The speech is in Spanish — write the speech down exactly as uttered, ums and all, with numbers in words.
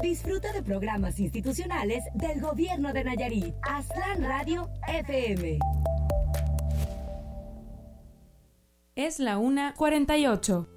Disfruta de programas institucionales del Gobierno de Nayarit. Aztlán Radio F M. Es la una cuarenta y ocho.